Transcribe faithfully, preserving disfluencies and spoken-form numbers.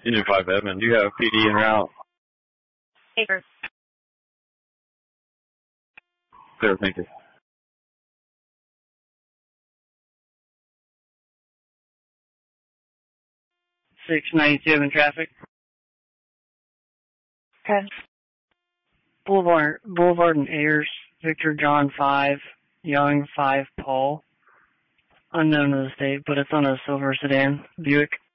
Engine five Edmund, do you have P D en route? Acres. Clear, thank you. six ninety-seven traffic. Okay. Boulevard, Boulevard and Ayers, Victor John five, Young five Paul. Unknown to the state, but it's on a silver sedan, Buick.